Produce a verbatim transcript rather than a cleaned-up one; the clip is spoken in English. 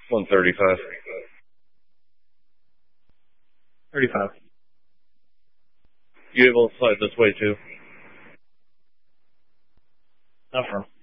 one thirty-five. thirty-five. You able to slide this way too? Not from.